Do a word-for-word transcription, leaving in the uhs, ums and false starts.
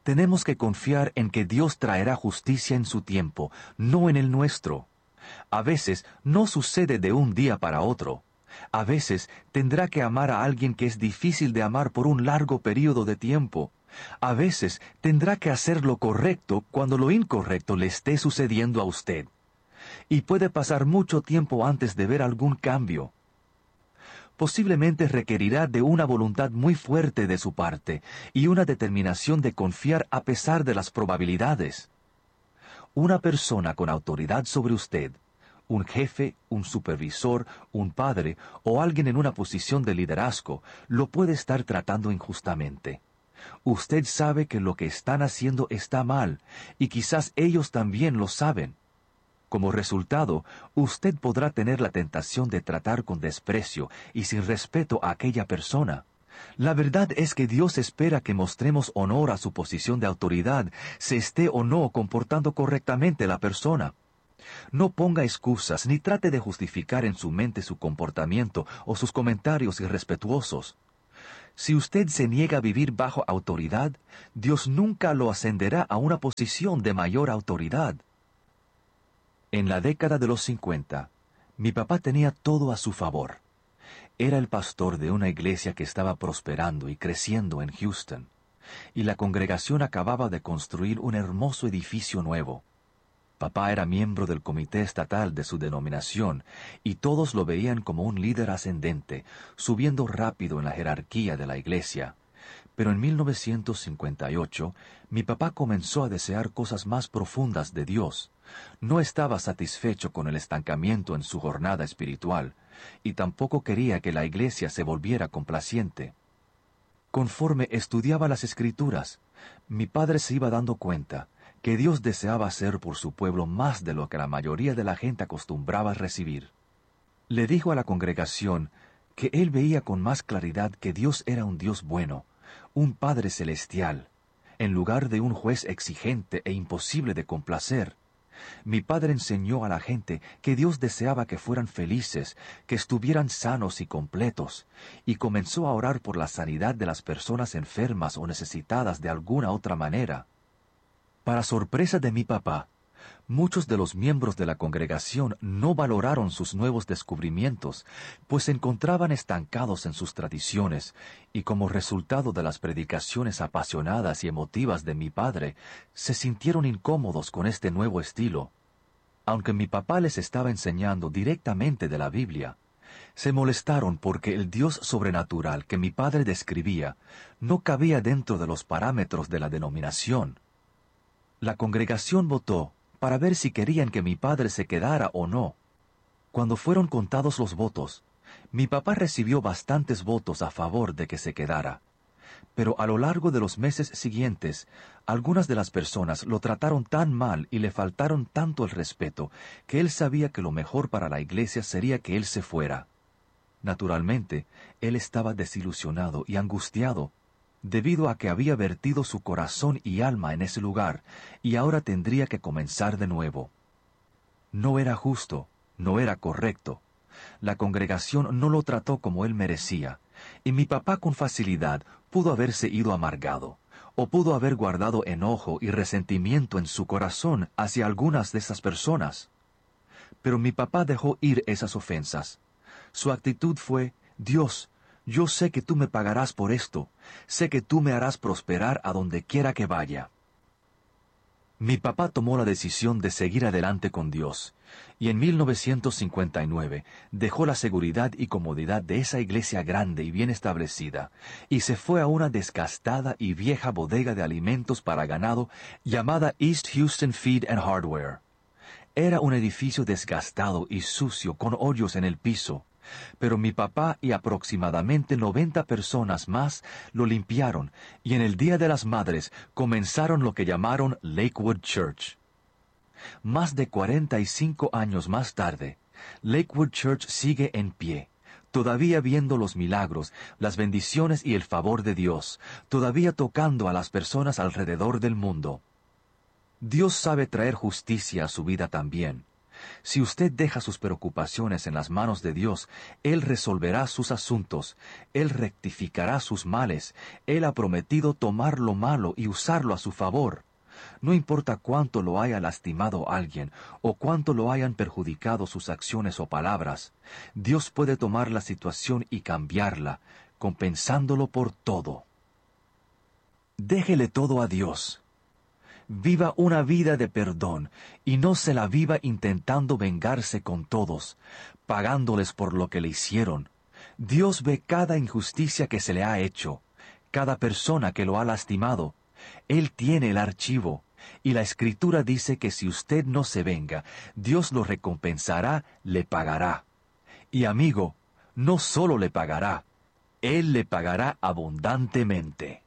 Tenemos que confiar en que Dios traerá justicia en su tiempo, no en el nuestro. A veces no sucede de un día para otro. A veces tendrá que amar a alguien que es difícil de amar por un largo período de tiempo. A veces tendrá que hacer lo correcto cuando lo incorrecto le esté sucediendo a usted. Y puede pasar mucho tiempo antes de ver algún cambio. Posiblemente requerirá de una voluntad muy fuerte de su parte y una determinación de confiar a pesar de las probabilidades. Una persona con autoridad sobre usted, un jefe, un supervisor, un padre o alguien en una posición de liderazgo, lo puede estar tratando injustamente. Usted sabe que lo que están haciendo está mal, y quizás ellos también lo saben. Como resultado, usted podrá tener la tentación de tratar con desprecio y sin respeto a aquella persona. La verdad es que Dios espera que mostremos honor a su posición de autoridad, se esté o no comportando correctamente la persona. No ponga excusas ni trate de justificar en su mente su comportamiento o sus comentarios irrespetuosos. Si usted se niega a vivir bajo autoridad, Dios nunca lo ascenderá a una posición de mayor autoridad. En la década de los cincuenta, mi papá tenía todo a su favor. Era el pastor de una iglesia que estaba prosperando y creciendo en Houston, y la congregación acababa de construir un hermoso edificio nuevo. Papá era miembro del comité estatal de su denominación, y todos lo veían como un líder ascendente, subiendo rápido en la jerarquía de la iglesia. Pero en mil novecientos cincuenta y ocho, mi papá comenzó a desear cosas más profundas de Dios. No estaba satisfecho con el estancamiento en su jornada espiritual, y tampoco quería que la iglesia se volviera complaciente. Conforme estudiaba las Escrituras, mi padre se iba dando cuenta que Dios deseaba hacer por su pueblo más de lo que la mayoría de la gente acostumbraba a recibir. Le dijo a la congregación que él veía con más claridad que Dios era un Dios bueno, un Padre celestial, en lugar de un juez exigente e imposible de complacer. Mi padre enseñó a la gente que Dios deseaba que fueran felices, que estuvieran sanos y completos, y comenzó a orar por la sanidad de las personas enfermas o necesitadas de alguna otra manera. Para sorpresa de mi papá, muchos de los miembros de la congregación no valoraron sus nuevos descubrimientos, pues se encontraban estancados en sus tradiciones, y como resultado de las predicaciones apasionadas y emotivas de mi padre, se sintieron incómodos con este nuevo estilo. Aunque mi papá les estaba enseñando directamente de la Biblia, se molestaron porque el Dios sobrenatural que mi padre describía no cabía dentro de los parámetros de la denominación. La congregación votó para ver si querían que mi padre se quedara o no. Cuando fueron contados los votos, mi papá recibió bastantes votos a favor de que se quedara. Pero a lo largo de los meses siguientes, algunas de las personas lo trataron tan mal y le faltaron tanto el respeto que él sabía que lo mejor para la iglesia sería que él se fuera. Naturalmente, él estaba desilusionado y angustiado, debido a que había vertido su corazón y alma en ese lugar, y ahora tendría que comenzar de nuevo. No era justo, no era correcto. La congregación no lo trató como él merecía, y mi papá con facilidad pudo haberse ido amargado, o pudo haber guardado enojo y resentimiento en su corazón hacia algunas de esas personas. Pero mi papá dejó ir esas ofensas. Su actitud fue: Dios, yo sé que tú me pagarás por esto, sé que tú me harás prosperar a donde quiera que vaya. Mi papá tomó la decisión de seguir adelante con Dios, y en mil novecientos cincuenta y nueve dejó la seguridad y comodidad de esa iglesia grande y bien establecida, y se fue a una desgastada y vieja bodega de alimentos para ganado llamada East Houston Feed and Hardware. Era un edificio desgastado y sucio con hoyos en el piso, pero mi papá y aproximadamente noventa personas más lo limpiaron, y en el Día de las Madres comenzaron lo que llamaron Lakewood Church. Más de cuarenta y cinco años más tarde, Lakewood Church sigue en pie, todavía viendo los milagros, las bendiciones y el favor de Dios, todavía tocando a las personas alrededor del mundo. Dios sabe traer justicia a su vida también. Si usted deja sus preocupaciones en las manos de Dios, Él resolverá sus asuntos, Él rectificará sus males, Él ha prometido tomar lo malo y usarlo a su favor. No importa cuánto lo haya lastimado alguien o cuánto lo hayan perjudicado sus acciones o palabras, Dios puede tomar la situación y cambiarla, compensándolo por todo. Déjele todo a Dios. Viva una vida de perdón y no se la viva intentando vengarse con todos, pagándoles por lo que le hicieron. Dios ve cada injusticia que se le ha hecho, cada persona que lo ha lastimado. Él tiene el archivo, y la Escritura dice que si usted no se venga, Dios lo recompensará, le pagará. Y amigo, no solo le pagará, Él le pagará abundantemente.